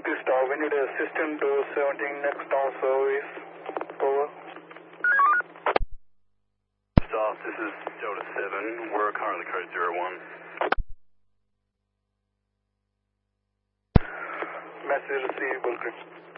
Please stop. We need a system to 17 next down service. Over. Stop, this is Delta 7. We're currently code 01. Message received, Bulkers.